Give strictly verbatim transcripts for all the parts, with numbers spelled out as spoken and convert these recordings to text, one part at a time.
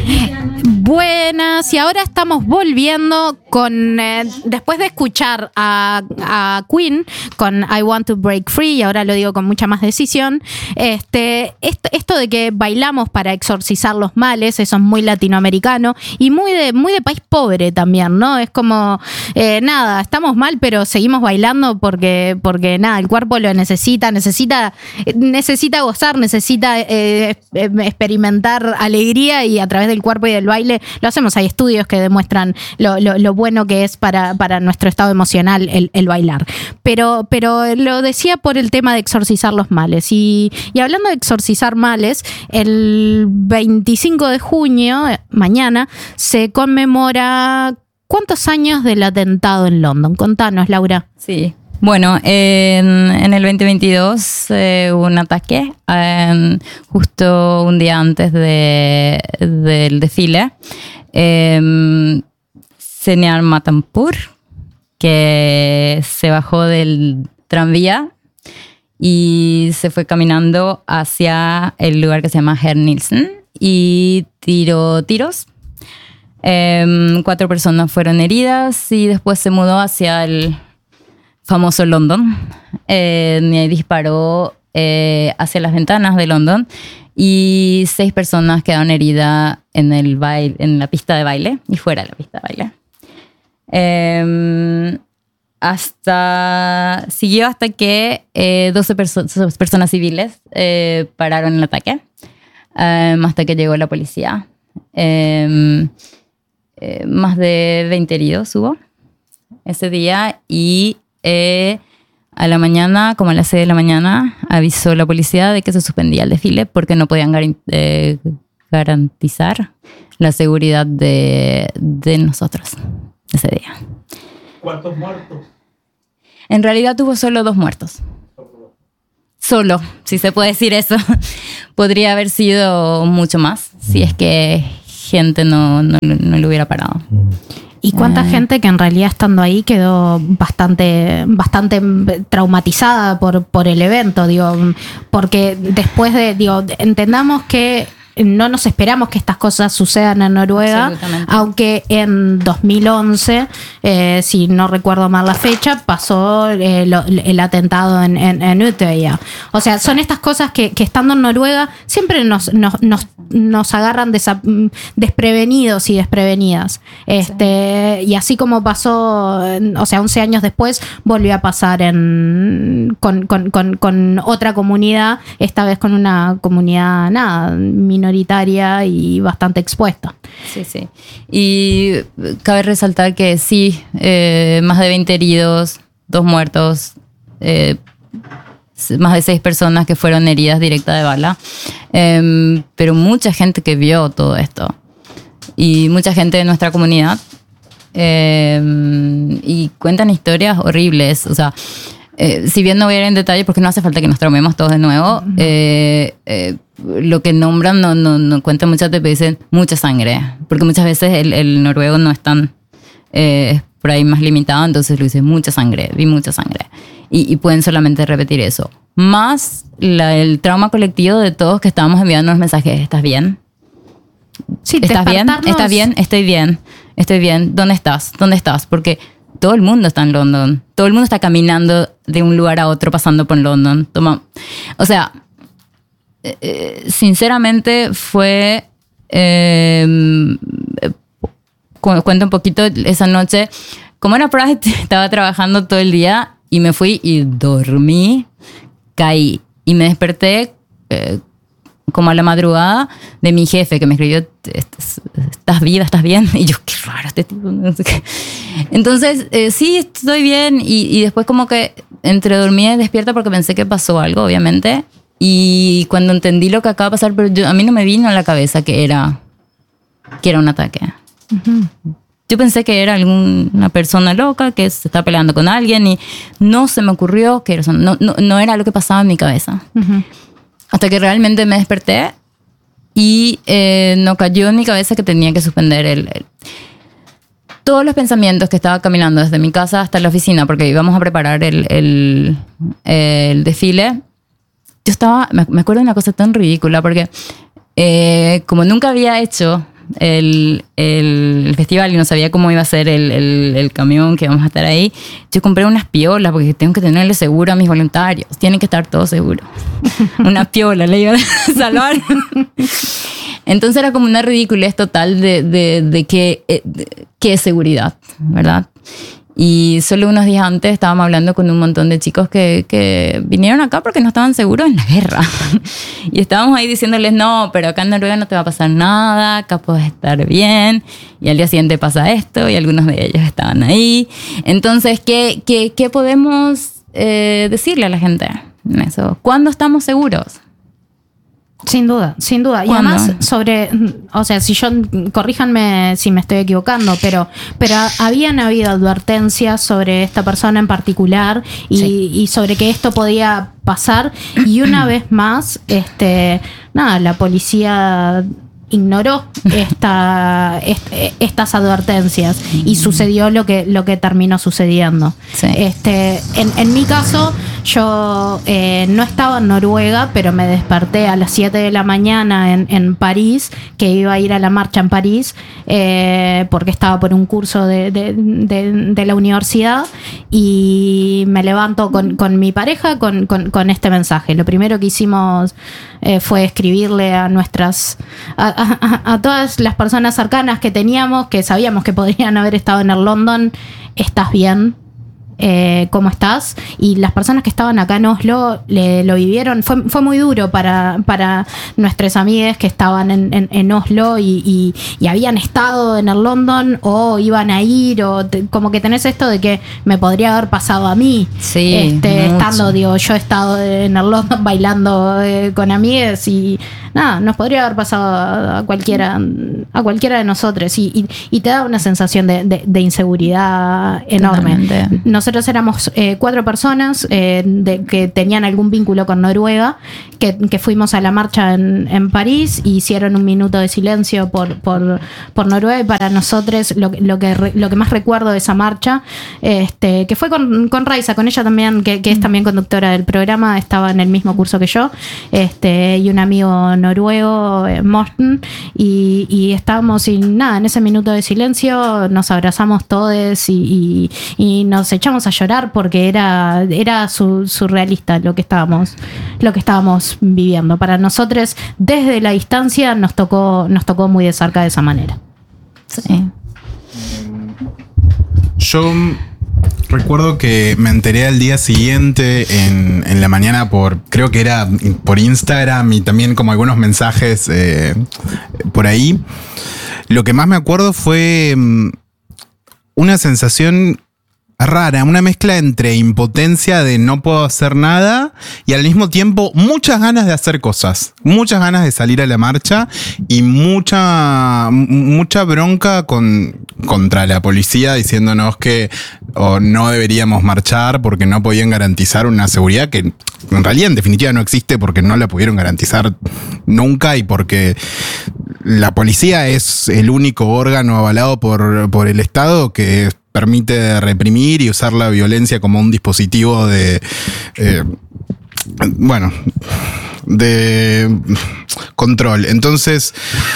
Buenas, y ahora estamos volviendo con, eh, después de escuchar a, a Queen con I Want to Break Free, y ahora lo digo con mucha más decisión, este, esto, esto de que bailamos para exorcizar los males, eso es muy latinoamericano y muy de, muy de país pobre también, ¿no? Es como, eh, nada, estamos mal, pero seguimos bailando porque, porque nada, el cuerpo lo necesita, necesita, necesita gozar, necesita eh, experimentar alegría, y a través del cuerpo y del baile lo hacemos. Hay estudios que demuestran lo, lo, lo bueno que es para, para nuestro estado emocional el, el bailar. Pero, pero lo decía por el tema de exorcizar los males. Y, y hablando de exorcizar males, el veinticinco de junio, mañana, se conmemora ¿cuántos años del atentado en London? Contanos, Laura. Sí. Bueno, en, en el veinte veintidós eh, hubo un ataque eh, justo un día antes de, del desfile. Eh, Señor Matampur, que se bajó del tranvía y se fue caminando hacia el lugar que se llama Herr Nielsen y tiró tiros. Eh, cuatro personas fueron heridas y después se mudó hacia el famoso London, eh, y disparó eh, hacia las ventanas de London y seis personas quedaron heridas en, el baile, en la pista de baile y fuera de la pista de baile. Eh, hasta, siguió hasta que eh, doce perso- personas civiles eh, pararon el ataque, eh, hasta que llegó la policía. Eh, eh, más de veinte heridos hubo ese día y Eh, a la mañana, como a las seis de la mañana, avisó la policía de que se suspendía el desfile porque no podían gar- eh, garantizar la seguridad de, de nosotros ese día. ¿Cuántos muertos? En realidad tuvo solo dos muertos. Solo, si se puede decir eso. Podría haber sido mucho más si es que gente no, no, no lo hubiera parado. ¿Y cuánta eh. gente que en realidad estando ahí quedó bastante, bastante traumatizada por, por el evento? Digo, porque después de, digo, entendamos que no nos esperamos que estas cosas sucedan en Noruega, aunque en dos mil once, eh, si no recuerdo mal la fecha, pasó eh, lo, el atentado en, en, en Utøya. O sea, son estas cosas que, que estando en Noruega siempre nos, nos, nos, nos agarran desa, desprevenidos y desprevenidas. Este, sí. Y así como pasó, o sea, once años después, volvió a pasar en, con, con, con, con otra comunidad, esta vez con una comunidad, nada, minoritaria y bastante expuesta. Sí, sí. Y cabe resaltar que sí, eh, más de veinte heridos, dos muertos, eh, más de seis personas que fueron heridas directa de bala, eh, pero mucha gente que vio todo esto y mucha gente de nuestra comunidad, eh, y cuentan historias horribles. O sea, eh, si bien no voy a ir en detalle porque no hace falta que nos traumemos todos de nuevo, uh-huh. eh, eh, lo que nombran no, no, no cuentan muchas veces, dicen mucha sangre, porque muchas veces el, el noruego no es tan eh, por ahí más limitado, entonces lo dicen mucha sangre, vi mucha sangre, y, y pueden solamente repetir eso, más la, el trauma colectivo de todos que estábamos enviando los mensajes. ¿Estás bien? Sí, ¿Estás bien? ¿Estás bien? Estoy bien, estoy bien. ¿Dónde estás? ¿Dónde estás? Porque todo el mundo está en London, todo el mundo está caminando de un lugar a otro pasando por London. Toma, o sea, Eh, sinceramente fue eh, cu- cuento un poquito esa noche. Como era Pride, estaba trabajando todo el día y me fui y dormí, caí y me desperté eh, como a la madrugada de mi jefe que me escribió: ¿estás viva? ¿Estás bien? Y yo, qué raro este tipo, no sé qué. Entonces eh, sí, estoy bien, y, y después como que entre dormida y despierta porque pensé que pasó algo, obviamente. Y cuando entendí lo que acaba de pasar, pero yo, a mí no me vino a la cabeza que era, que era un ataque. Uh-huh. Yo pensé que era alguna persona loca que se está peleando con alguien y no se me ocurrió que era, no, no, no era lo que pasaba en mi cabeza. Uh-huh. Hasta que realmente me desperté y eh, no cayó en mi cabeza que tenía que suspender el, el... Todos los pensamientos que estaba caminando desde mi casa hasta la oficina, porque íbamos a preparar el, el, el desfile. Yo estaba, me acuerdo de una cosa tan ridícula, porque eh, como nunca había hecho el, el, el festival y no sabía cómo iba a ser el, el, el camión que íbamos a estar ahí, yo compré unas piolas porque tengo que tenerle seguro a mis voluntarios. Tienen que estar todos seguros. Una piola le iba a salvar. Entonces era como una ridiculez total de, de, de qué de, qué es seguridad, ¿verdad? Y solo unos días antes estábamos hablando con un montón de chicos que, que vinieron acá porque no estaban seguros en la guerra. Y estábamos ahí diciéndoles, no, pero acá en Noruega no te va a pasar nada, acá puedes estar bien. Y al día siguiente pasa esto y algunos de ellos estaban ahí. Entonces, ¿qué, qué, qué podemos eh, decirle a la gente en eso? ¿Cuándo estamos seguros? Sin duda, sin duda. Y ¿Cuándo? además sobre, o sea, si yo, corríjanme si me estoy equivocando, pero, pero habían habido advertencias sobre esta persona en particular y, sí. y sobre que esto podía pasar. Y una vez más, este, nada, la policía ignoró esta, est, estas advertencias y sucedió lo que, lo que terminó sucediendo. Sí. Este, en, en mi caso, yo eh, no estaba en Noruega, pero me desperté a las siete de la mañana en, en París, que iba a ir a la marcha en París, eh, porque estaba por un curso de, de, de, de la universidad, y me levanto con, con mi pareja con, con, con este mensaje. Lo primero que hicimos eh, fue escribirle a nuestras... A, A, a todas las personas cercanas que teníamos, que sabíamos que podrían haber estado en el London. ¿Estás bien? Eh, ¿Cómo estás? Y las personas que estaban acá en Oslo le, lo vivieron. Fue, fue muy duro para, para nuestras amigas que estaban en, en, en Oslo y, y, y habían estado en el London o iban a ir, o te, como que tenés esto de que me podría haber pasado a mí. Sí, este, estando, digo, yo he estado en el London bailando eh, con amigas y nada, nos podría haber pasado a cualquiera, a cualquiera de nosotros y, y, y te da una sensación de, de, de inseguridad enorme. Totalmente. Nosotros éramos eh, cuatro personas eh, de, que tenían algún vínculo con Noruega, que, que fuimos a la marcha en, en París y hicieron un minuto de silencio por, por, por Noruega, y para nosotros lo, lo, que, lo que más recuerdo de esa marcha, este, que fue con, con Raiza, con ella también, que, que es también conductora del programa, estaba en el mismo curso que yo, este, y un amigo noruego, eh, Morten, y, y estábamos sin nada, en ese minuto de silencio nos abrazamos todos y, y, y nos echamos a llorar porque era, era su, surrealista lo que estábamos, lo que estábamos viviendo. Para nosotros, desde la distancia, nos tocó, nos tocó muy de cerca de esa manera. Sí. Yo recuerdo que me enteré al día siguiente en, en la mañana por, creo que era por Instagram y también como algunos mensajes eh, por ahí. Lo que más me acuerdo fue um, una sensación rara, una mezcla entre impotencia de no puedo hacer nada y al mismo tiempo muchas ganas de hacer cosas, muchas ganas de salir a la marcha y mucha mucha bronca con, contra la policía diciéndonos que o no deberíamos marchar porque no podían garantizar una seguridad que en realidad en definitiva no existe porque no la pudieron garantizar nunca y porque la policía es el único órgano avalado por, por el Estado que permite reprimir y usar la violencia como un dispositivo de, eh, bueno, de control. Entonces,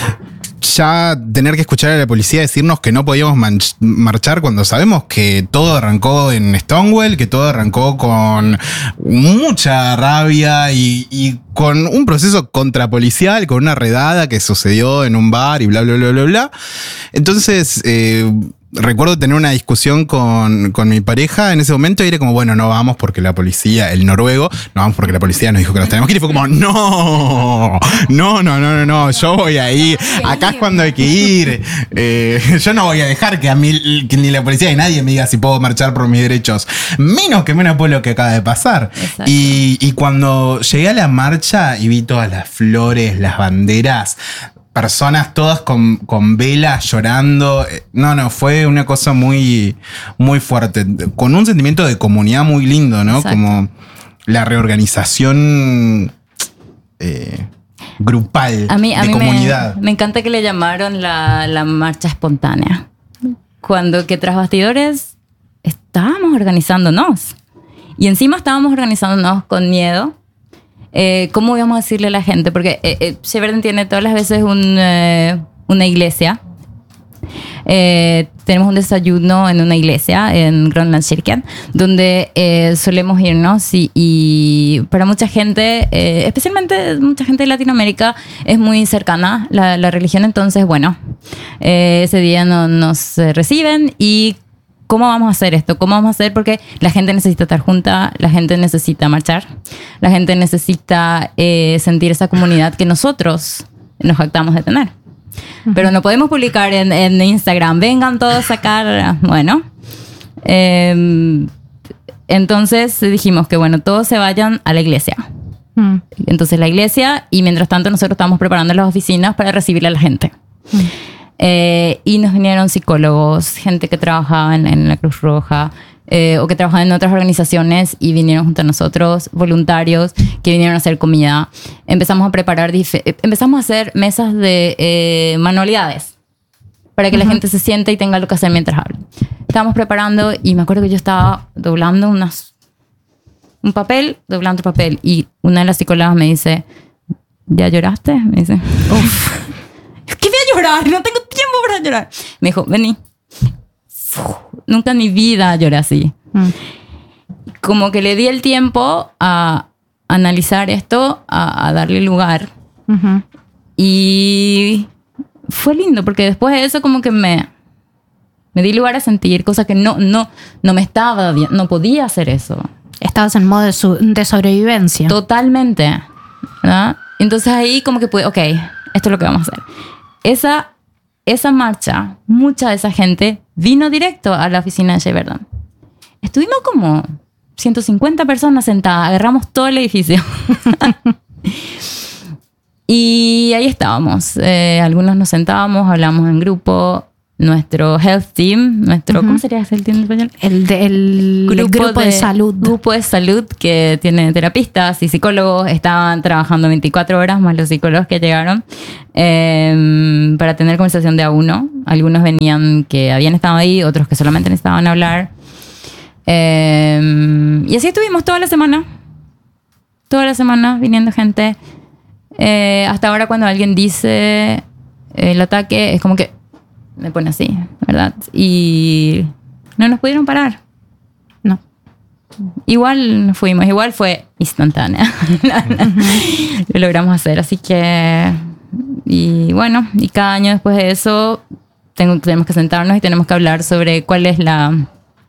ya tener que escuchar a la policía decirnos que no podíamos man- marchar cuando sabemos que todo arrancó en Stonewall, que todo arrancó con mucha rabia y, y con un proceso contrapolicial, con una redada que sucedió en un bar y bla, bla, bla, bla, bla. Entonces, eh, recuerdo tener una discusión con, con mi pareja en ese momento y era como, bueno, no vamos porque la policía, el noruego, no vamos porque la policía nos dijo que nos tenemos que ir. Y fue como, no, no, no, no, no, no, yo voy a ir, acá es cuando hay que ir. Eh, yo no voy a dejar que a mí, que ni la policía ni nadie me diga si puedo marchar por mis derechos. Menos que menos por lo que acaba de pasar. Y, y cuando llegué a la marcha y vi todas las flores, las banderas, personas todas con, con velas llorando. No, no, fue una cosa muy, muy fuerte. Con un sentimiento de comunidad muy lindo, ¿no? Exacto. Como la reorganización eh, grupal a mí, a de mí comunidad. Me, me encanta que le llamaron la, la marcha espontánea. Cuando que tras bastidores estábamos organizándonos. Y encima estábamos organizándonos con miedo. Eh, ¿Cómo íbamos a decirle a la gente? Porque eh, eh, Shepherden tiene todas las veces un, eh, una iglesia. Eh, tenemos un desayuno en una iglesia en Grønlandskirken donde eh, solemos irnos y, y para mucha gente, eh, especialmente mucha gente de Latinoamérica, es muy cercana la, la religión. Entonces, bueno, eh, ese día no, nos eh, reciben. Y ¿cómo vamos a hacer esto? ¿Cómo vamos a hacer? Porque la gente necesita estar junta, la gente necesita marchar, la gente necesita eh, sentir esa comunidad que nosotros nos jactamos de tener. Pero no podemos publicar en, en Instagram, vengan todos a sacar. Bueno, eh, entonces dijimos que bueno, todos se vayan a la iglesia. Mm. Entonces la iglesia, y mientras tanto nosotros estamos preparando las oficinas para recibir a la gente. Mm. Eh, y nos vinieron psicólogos, gente que trabajaba en, en la Cruz Roja, eh, o que trabajaban en otras organizaciones y vinieron junto a nosotros, voluntarios que vinieron a hacer comida. Empezamos a preparar, dif- empezamos a hacer mesas de eh, manualidades para que uh-huh. la gente se siente y tenga lo que hacer mientras habla. Estábamos preparando y me acuerdo que yo estaba doblando unas, un papel, doblando otro papel, y una de las psicólogas me dice, ¿ya lloraste? Me dice, uff. ¿Qué voy a llorar? No tengo tiempo para llorar. Me dijo, vení. Uf, nunca en mi vida lloré así. Mm. Como que le di el tiempo a analizar esto, a, a darle lugar. Uh-huh. Y fue lindo, porque después de eso como que me, me di lugar a sentir cosas que no, no, no me estaba bien, no podía hacer eso. Estabas en modo de, su, de sobrevivencia. Totalmente, ¿verdad? Entonces ahí como que pude, ok, esto es lo que vamos a hacer. Esa, esa marcha, mucha de esa gente vino directo a la oficina de J Verdon. Estuvimos como ciento cincuenta personas sentadas, agarramos todo el edificio. Y ahí estábamos. Eh, algunos nos sentábamos, hablamos en grupo. Nuestro health team, nuestro, uh-huh. ¿cómo sería el team en español? El, de, el, grupo, el grupo de, de salud. Grupo de salud que tiene terapistas y psicólogos. Estaban trabajando veinticuatro horas más los psicólogos que llegaron eh, para tener conversación de a uno. Algunos venían que habían estado ahí, otros que solamente necesitaban hablar. Eh, y así estuvimos toda la semana. Toda la semana viniendo gente. Eh, hasta ahora cuando alguien dice el ataque, es como que me pone así, ¿verdad? Y no nos pudieron parar. No. Igual nos fuimos, igual fue instantánea. Lo logramos hacer, así que... Y bueno, y cada año después de eso tengo, tenemos que sentarnos y tenemos que hablar sobre cuál es la...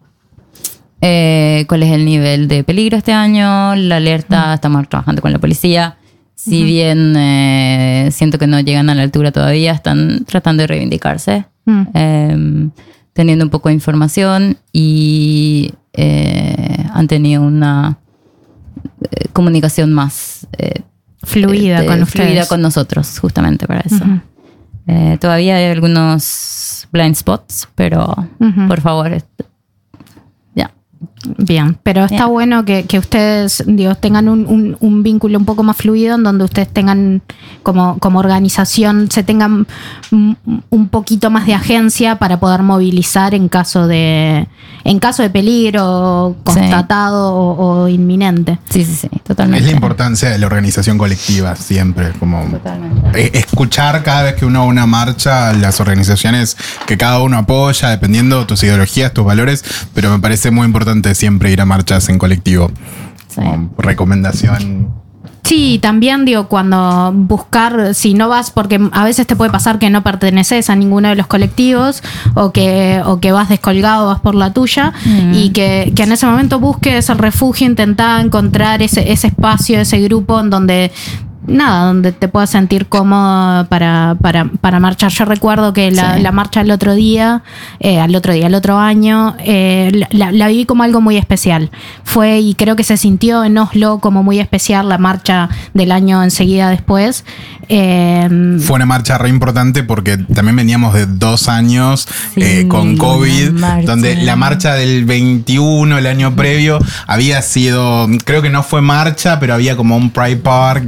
Eh, cuál es el nivel de peligro este año, la alerta, uh-huh. estamos trabajando con la policía. Si uh-huh. bien eh, siento que no llegan a la altura todavía, están tratando de reivindicarse. Mm. Eh, teniendo un poco de información y eh, han tenido una eh, comunicación más eh, fluida, eh, con fluida con nosotros, justamente para eso. Uh-huh. Eh, todavía hay algunos blind spots, pero uh-huh. por favor, este, ya. Bien, pero está Bien. bueno que, que ustedes, digo, tengan un, un, un vínculo un poco más fluido en donde ustedes tengan como, como organización, se tengan un poquito más de agencia para poder movilizar en caso de en caso de peligro constatado sí. o, o inminente. Sí, sí, sí, totalmente. Es la importancia de la organización colectiva siempre, como totalmente. Escuchar cada vez que uno va a una marcha las organizaciones que cada uno apoya, dependiendo de tus ideologías, tus valores, pero me parece muy importante siempre ir a marchas en colectivo. Sí. Como recomendación. Sí, también digo, cuando buscar, si no vas, porque a veces te puede pasar que no perteneces a ninguno de los colectivos o que, o que vas descolgado, vas por la tuya, mm. y que, que en ese momento busques el refugio, intentar encontrar ese, ese espacio, ese grupo en donde... Nada, donde te puedas sentir cómodo para, para, para marchar. Yo recuerdo que la, sí. la marcha el otro día, eh, al otro día, el otro año, eh, la, la viví como algo muy especial. Fue, y creo que se sintió en Oslo como muy especial la marcha del año enseguida después. Eh, Fue una marcha re importante porque también veníamos de dos años sí, eh, con COVID, donde la marcha del veintiuno, el año previo, había sido, creo que no fue marcha, pero había como un Pride Park donde te podías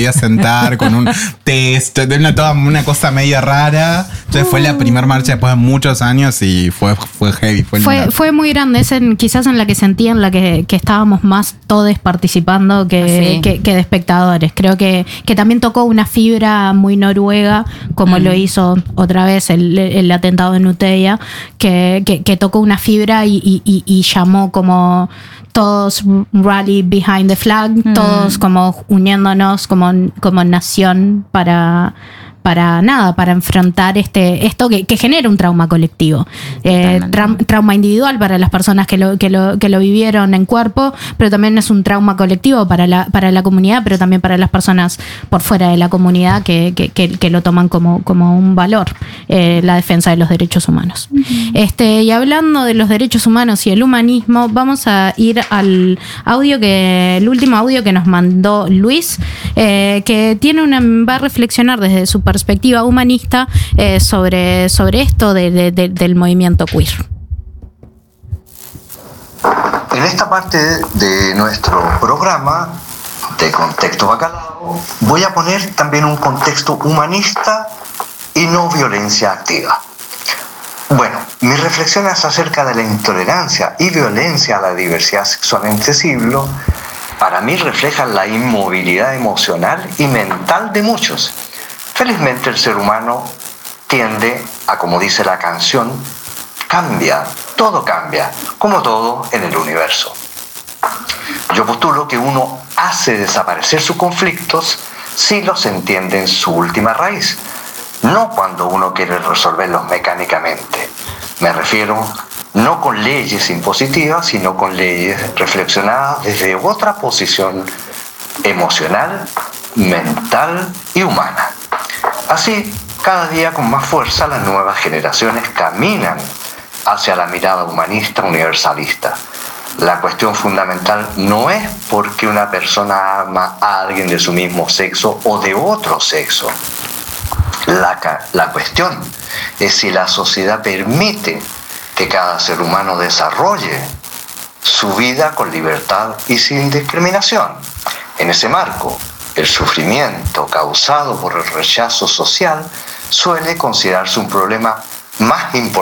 podías sentar con un test, de una, toda una cosa media rara. Entonces uh. fue la primera marcha después de muchos años y fue, fue heavy. Fue, fue, fue muy grande, es en, quizás en la que sentí, en la que, que estábamos más todos participando que, sí. que, que de espectadores. Creo que, que también tocó una fibra muy noruega, como mm. lo hizo otra vez el, el atentado de Utøya, que, que, que tocó una fibra y, y, y, y llamó como todos rally behind the flag, mm. todos como uniéndonos como, como nación para... para nada, para enfrentar este esto que, que genera un trauma colectivo. Eh, tra- trauma individual para las personas que lo, que, lo, que lo vivieron en cuerpo, pero también es un trauma colectivo para la, para la comunidad, pero también para las personas por fuera de la comunidad que, que, que, que lo toman como, como un valor, eh, la defensa de los derechos humanos. Uh-huh. Este, y hablando de los derechos humanos y el humanismo, vamos a ir al audio que, el último audio que nos mandó Luis, eh, que tiene una, va a reflexionar desde su perspectiva humanista eh, sobre, sobre esto de, de, de, del movimiento queer. En esta parte de nuestro programa de Contexto Bacalao voy a poner también un contexto humanista y no violencia activa. Bueno, mis reflexiones acerca de la intolerancia y violencia a la diversidad sexual en este siglo para mí reflejan la inmovilidad emocional y mental de muchos. Felizmente el ser humano tiende a, como dice la canción, cambia, todo cambia, como todo en el universo. Yo postulo que uno hace desaparecer sus conflictos si los entiende en su última raíz, no cuando uno quiere resolverlos mecánicamente. Me refiero no con leyes impositivas, sino con leyes reflexionadas desde otra posición emocional, mental y humana. Así, cada día con más fuerza las nuevas generaciones caminan hacia la mirada humanista universalista. La cuestión fundamental no es porque una persona ama a alguien de su mismo sexo o de otro sexo. La, la cuestión es si la sociedad permite que cada ser humano desarrolle su vida con libertad y sin discriminación. En ese marco, el sufrimiento causado por el rechazo social suele considerarse un problema más importante